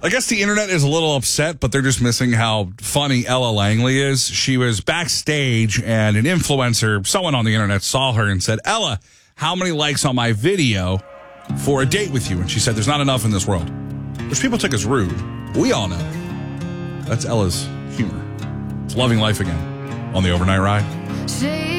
I guess the internet is a little upset, but they're just missing how funny Ella Langley is. She was backstage, and an influencer, someone on the internet, saw her and said, "Ella, how many likes on my video for a date with you?" And she said, "There's not enough in this world," which people took as rude. We all know that's Ella's humor. It's loving life again on the Overnight Ride.